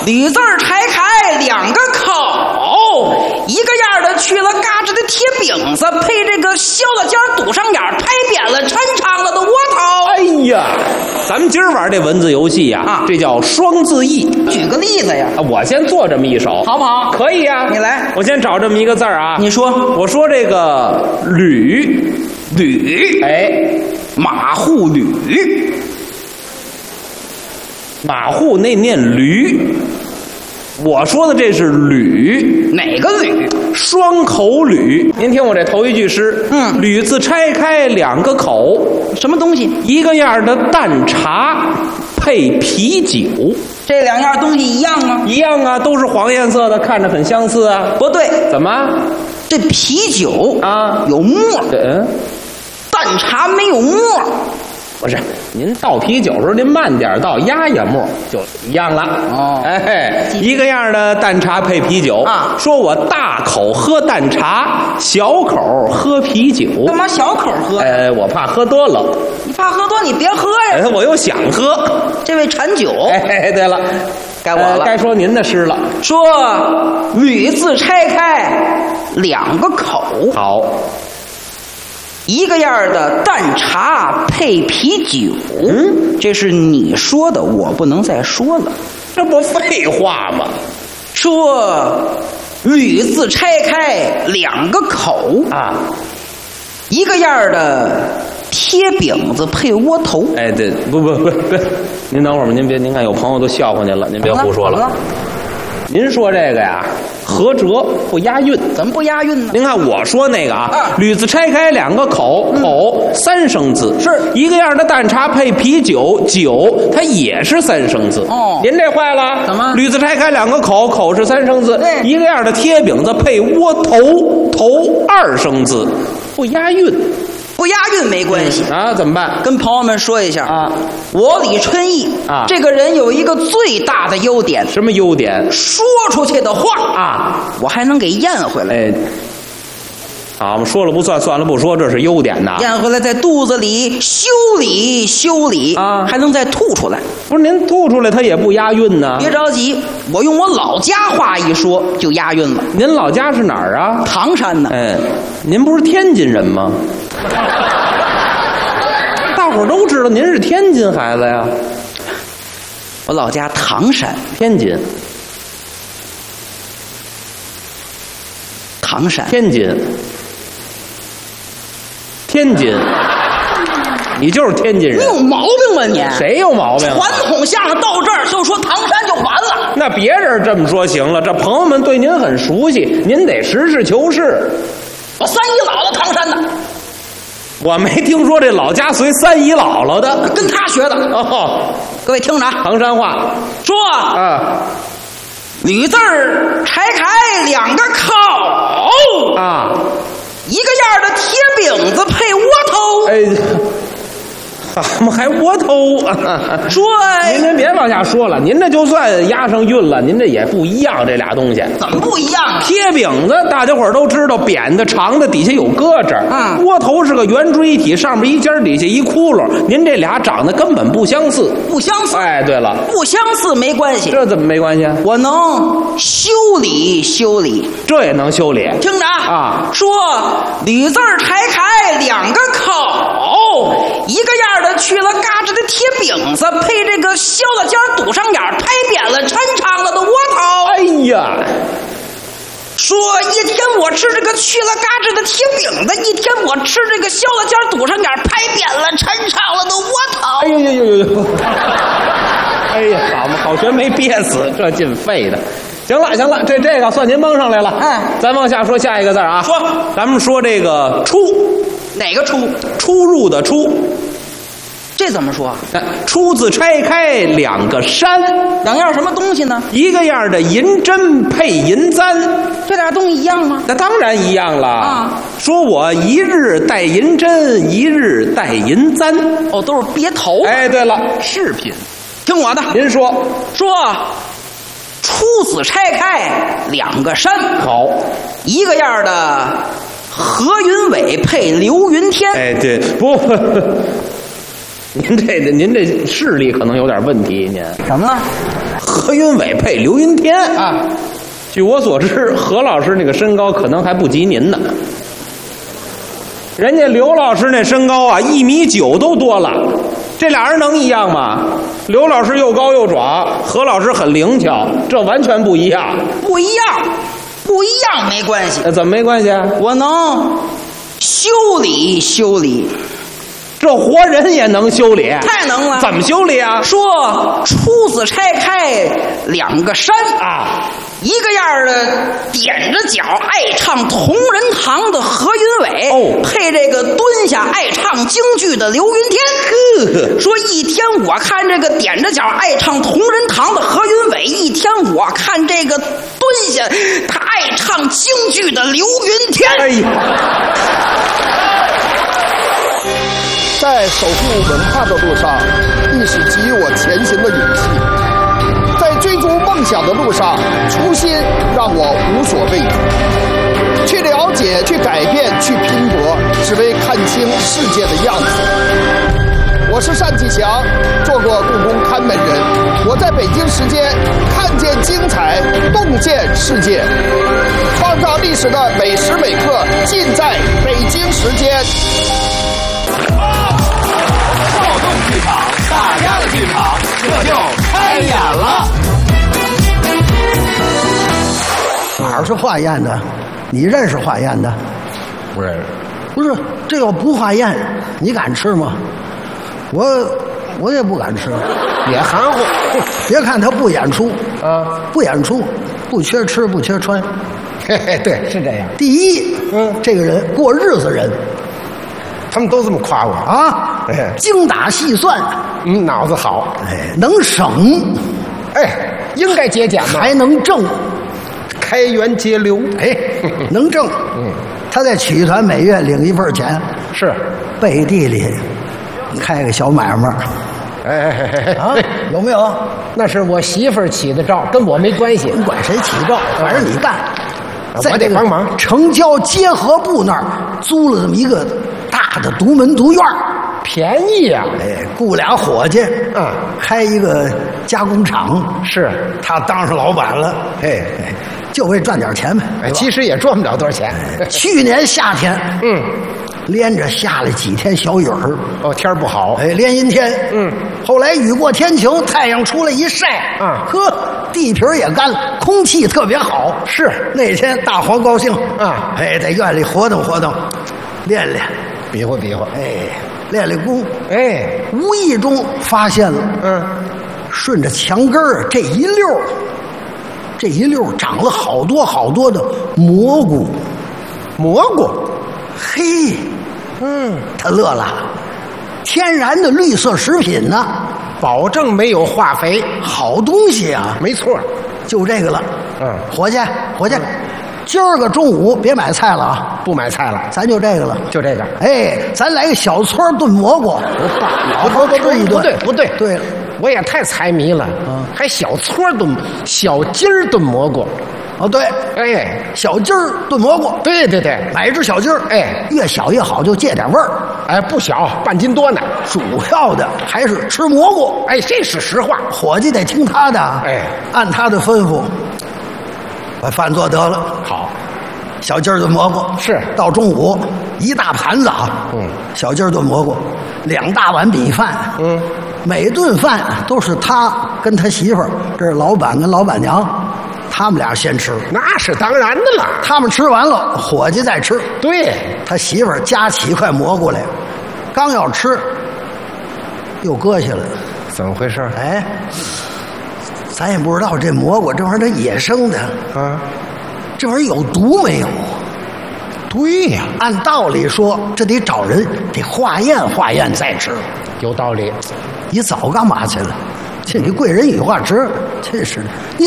吕字儿拆开两个口，一个样的去了嘎吱的铁饼子，配这个削了尖堵上眼，拍扁了抻长了的窝头。 哎呀，咱们今儿玩这文字游戏呀，这叫双字义。 举个例子呀， 我先做这么一首， 好不好？ 可以呀， 你来。 我先找这么一个字儿啊。 你说， 我说这个吕，哎， 马户吕， 马户那念驴。我说的这是吕， 哪个吕？ 双口吕。您听我这头一句诗，吕字拆开两个口， 什么东西？ 一个样的淡茶配啤酒。 这两样东西一样吗？ 一样啊，都是黄颜色的，看着很相似啊。 不对， 怎么？ 这啤酒啊有沫， 淡茶没有沫。 不是，您倒啤酒时候您慢点倒，压压沫就一样了。 哦， 哎，一个样的淡茶配啤酒啊。说我大口喝淡茶，小口喝啤酒。 干嘛小口喝？ 我怕喝多了。 你怕喝多，你别喝呀。 我又想喝。 这位馋酒。 哎，对了， 该我了， 该说您的诗了。 说吕字拆开两个口。 好。 一个样的淡茶配啤酒，这是你说的，我不能再说了， 这不废话吗？ 说吕字拆开两个口啊，一个样的贴饼子配窝头。 哎，对，不，您等会儿吧，您看有朋友都笑话您了，您别胡说了。您说这个呀，合辙不押韵， 怎么不押韵呢？ 您看我说那个吕字拆开两个口，口三声字，是一个样的淡茶配啤酒，酒它也是三声字。哦，您这坏了， 怎么？ 吕字拆开两个口，口是三声字，对，一个样的贴饼子配窝头，头二声字，不押韵。 不押韵没关系啊，怎么办？ 跟朋友们说一下啊，我李春义啊，这个人有一个最大的优点。 什么优点？ 说出去的话啊，我还能给咽回来。 好，我们说了不算，算了不说，这是优点呐。 咽回来，在肚子里修理啊，还能再吐出来。 不是您吐出来，它也不押韵呢。 别着急，我用我老家话一说就押韵了。 您老家是哪儿啊？ 唐山呢。 您不是天津人吗？大伙儿都知道您是天津孩子呀。 我老家唐山， 天津。 唐山， 天津。你就是天津人。 你有毛病吧你？ 谁有毛病？ 传统相声到这儿就说唐山就完了。 那别人这么说行了，这朋友们对您很熟悉，您得实事求是。 我三姨姥姥唐山的。 我没听说这老家随三姨姥姥的， 跟他学的。 哦， 各位听着， 唐山话说啊，吕字儿拆开两个口啊，一个样的贴饼子配窝头。 怎么还窝头啊？ 说您别往下说了，您这就算押上韵了，您这也不一样，这俩东西怎么不一样啊？ 贴饼子大家伙儿都知道，扁的长的，底下有疙瘩。窝头是个圆锥一体，上面一尖，底下一窟窿。您这俩长得根本不相似。 不相似。 哎，对了， 不相似没关系。 这怎么没关系？ 我能修理， 这也能修理。 听着啊， 说吕字儿拆开两个口，一个样的去了嘎吱的贴饼子，配这个削了尖堵上眼，拍扁了抻长了的窝头。 哎呀， 说一天我吃这个去了嘎吱的贴饼子，一天我吃这个削了尖堵上眼，拍扁了抻长了的窝头。 哎呦！哎呀，好学没憋死，这劲废的。行了，这个算您蒙上来了。咱往下说下一个字啊。 说， 咱们说这个出， 哪个出？ 出入的出。 这怎么说？ 出字拆开两个山， 两样什么东西呢？ 一个样的银针配银簪， 这俩东西一样吗？ 那当然一样了啊！ 说我一日戴银针，一日戴银簪， 哦，都是别头。 哎，对了， 饰品。听我的， 您说， 出子拆开两个山， 好， 一个样的何云伟配刘云天。 哎，对，不。您这视力可能有点问题，您怎么了？ 何云伟配刘云天啊。 据我所知，何老师那个身高可能还不及您呢。人家刘老师那身高啊，1.9米都多了，这俩人能一样吗？刘老师又高又壮，何老师很灵巧，这完全不一样。 不一样，不一样没关系。 怎么没关系啊？ 我能修理修理。 这活人也能修理？ 太能了。 怎么修理啊？ 说厨子拆开2个山啊， 一个样的踮着脚爱唱同仁堂的何云伟， 哦， 配这个蹲下爱唱京剧的刘云天。说一天我看这个踮着脚爱唱同仁堂的何云伟，一天我看这个蹲下他爱唱京剧的刘云天。 哎呀， 在守护文化的路上，亦是给予我前行的勇气。在追逐梦想的路上，初心让我无所畏惧。去了解，去改变，去拼搏，只为看清世界的样子。我是单霁翔，做过故宫看门人。我在北京时间看见精彩，洞见世界，创造历史的每时每刻，尽在北京时间。 剧场，大家的剧场，这就开演了。 哪儿是化验的？你认识化验的？ 不认识。 不是，这要不化验，你敢吃吗？我也不敢吃。 也含糊。 别看他不演出啊， 不演出，不缺吃不缺穿。 嘿嘿，对，是这样。 第一，这个人过日子人。 他们都这么夸我啊！ 哎， 精打细算， 脑子好， 哎，能省， 哎，应该节俭嘛， 还能挣， 开源节流， 哎，能挣。他在曲艺团每月领一份钱， 是背地里开个小买卖。 哎啊，有没有？ 那是我媳妇儿起的照，跟我没关系。 甭管谁起照，反正你干。 我得帮忙。 城郊结合部那儿租了这么一个大的独门独院， 便宜呀！ 哎，雇俩伙计，开一个加工厂， 是他当上老板了。哎，就为赚点钱呗。 哎，其实也赚不了多少钱。 去年夏天，连着下了几天小雨儿。 哦，天儿不好。 哎，连阴天。后来雨过天晴，太阳出来一晒，呵，地皮也干了，空气特别好。 是那天大黄高兴哎， 在院里活动活动，练练， 比划比划， 哎，练练功， 哎， 无意中发现了，顺着墙根儿这一溜长了好多好多的蘑菇，嘿，他乐了，天然的绿色食品呢， 保证没有化肥， 好东西啊， 没错， 就这个了。伙计，今儿个中午别买菜了啊， 不买菜了， 咱就这个了， 就这个。 哎，咱来个小撮炖蘑菇，好好炖一炖。 不对， 对了， 我也太财迷了，还小撮炖、小鸡儿炖蘑菇。 哦对， 哎， 小鸡儿炖蘑菇， 对， 买一只小鸡儿， 哎， 越小越好，就借点味儿。 哎，不小，半斤多呢。 主要的还是吃蘑菇， 哎，这是实话。 伙计得听他的， 哎， 按他的吩咐，把饭做得了。 好， 小鸡儿炖蘑菇是到中午一大盘子啊，小鸡儿炖蘑菇，2大碗米饭，每顿饭都是他跟他媳妇儿，这是老板跟老板娘，他们俩先吃， 那是当然的了。 他们吃完了，伙计再吃。 对， 他媳妇儿夹起一块蘑菇来，刚要吃，又搁下了。 怎么回事？ 哎，咱也不知道这蘑菇这玩意儿它野生的啊， 这玩意儿有毒没有？ 对呀， 按道理说，这得找人得化验化验再吃。 有道理。 你早干嘛去了？这你贵人语话直，真是的。你